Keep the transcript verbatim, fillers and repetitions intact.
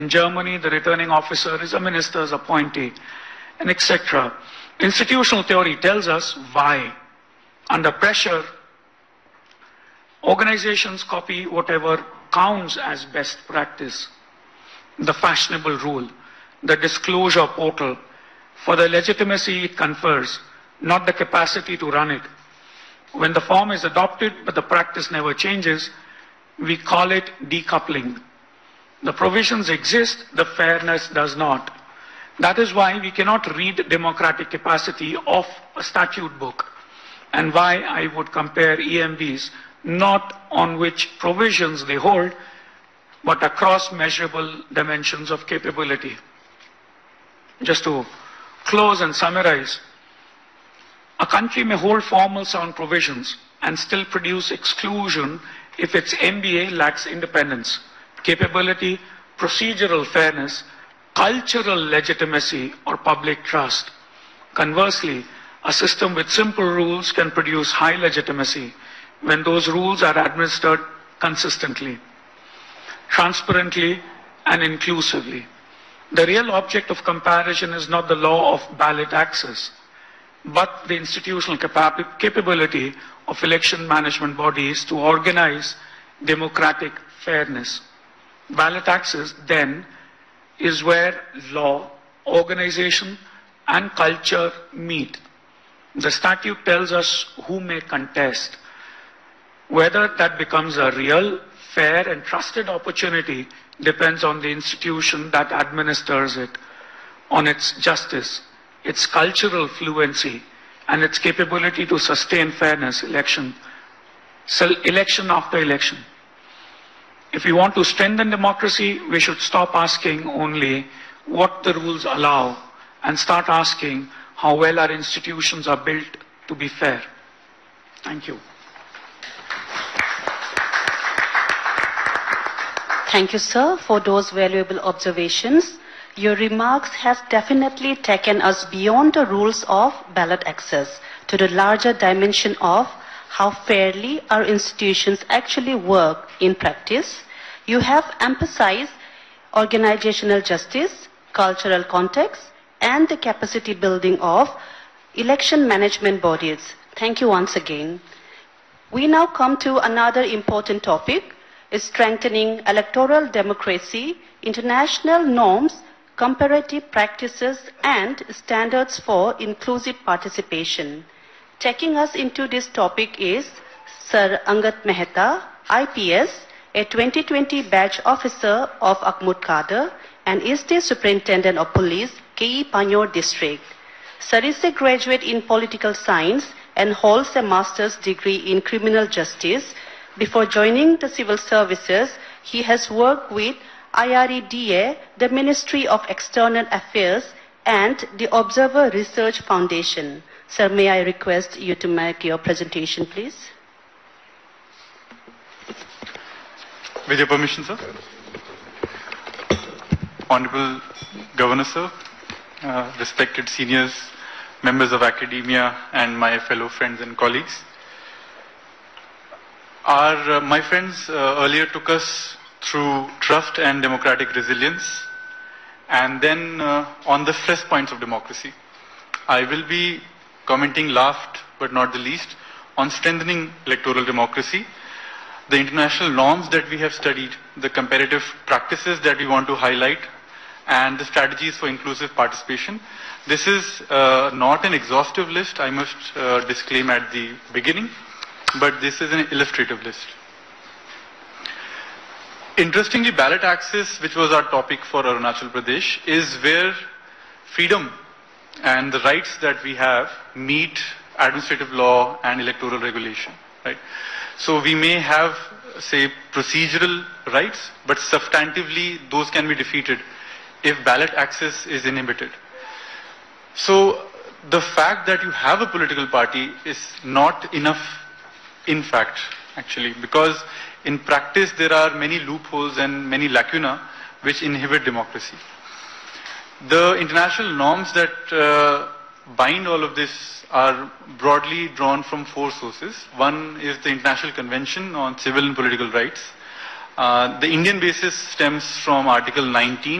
In Germany, the returning officer is a minister's appointee, and et cetera. Institutional theory tells us why. Under pressure, organizations copy whatever counts as best practice. The fashionable rule, the disclosure portal, for the legitimacy it confers, not the capacity to run it. When the form is adopted but the practice never changes, we call it decoupling. The provisions exist, the fairness does not. That is why we cannot read democratic capacity off a statute book, and why I would compare E M Bs not on which provisions they hold, but across measurable dimensions of capability. Just to close and summarize, a country may hold formal sound provisions and still produce exclusion if its M B A lacks independence, capability, procedural fairness, cultural legitimacy, or public trust. Conversely, a system with simple rules can produce high legitimacy when those rules are administered consistently, transparently, and inclusively. The real object of comparison is not the law of ballot access, but the institutional capa- capability of election management bodies to organize democratic fairness. Ballot access, then, is where law, organization, and culture meet. The statute tells us who may contest. Whether that becomes a real, fair, and trusted opportunity depends on the institution that administers it, on its justice, its cultural fluency, and its capability to sustain fairness election, so election after election. If we want to strengthen democracy, we should stop asking only what the rules allow and start asking how well our institutions are built to be fair. Thank you. Thank you, sir, for those valuable observations. Your remarks have definitely taken us beyond the rules of ballot access to the larger dimension of how fairly our institutions actually work in practice. You have emphasized organizational justice, cultural context, and the capacity building of election management bodies. Thank you once again. We now come to another important topic, is strengthening electoral democracy, international norms, comparative practices, and standards for inclusive participation. Taking us into this topic is Sir Angat Mehta, I P S, a twenty twenty badge officer of Akhmud Kader, and is the Superintendent of Police, K E Panyor District. Sir is a graduate in political science and holds a master's degree in criminal justice. Before joining the civil services, he has worked with I R E D A, the Ministry of External Affairs, and the Observer Research Foundation. Sir, may I request you to make your presentation, please? With your permission, sir. Honorable Governor, sir, uh, respected seniors, members of academia, and my fellow friends and colleagues. Our, uh, my friends uh, earlier took us through trust and democratic resilience, and then uh, on the stress points of democracy. I will be commenting last but not the least on strengthening electoral democracy, the international norms that we have studied, the comparative practices that we want to highlight, and the strategies for inclusive participation. This is uh, not an exhaustive list, I must uh, disclaim at the beginning, but this is an illustrative list. Interestingly, ballot access, which was our topic for Arunachal Pradesh, is where freedom and the rights that we have meet administrative law and electoral regulation, right? So we may have, say, procedural rights, but substantively those can be defeated if ballot access is inhibited. So the fact that you have a political party is not enough in fact, actually, because in practice there are many loopholes and many lacuna which inhibit democracy. The international norms that uh, bind all of this are broadly drawn from four sources. One is the International Convention on Civil and Political Rights. Uh, the Indian basis stems from Article nineteen